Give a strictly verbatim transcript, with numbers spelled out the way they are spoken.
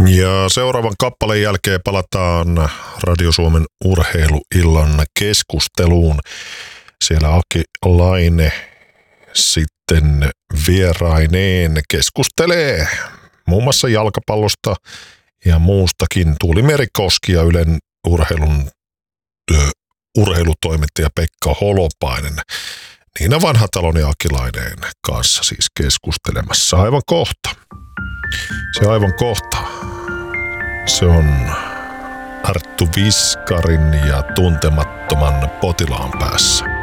Ja seuraavan kappaleen jälkeen palataan Radio Suomen urheiluillan keskusteluun. Siellä Aki Laine sitten vieraineen keskustelee muun muassa jalkapallosta ja muustakin. Tuuli Merikoski ja Ylen urheilun ö, urheilutoimittaja Pekka Holopainen Niina Vanhatalon ja Aki Laineen kanssa siis keskustelemassa aivan kohta. Se aivan kohta. Se on Arttu Viskarin ja Tuntemattoman potilaan päässä.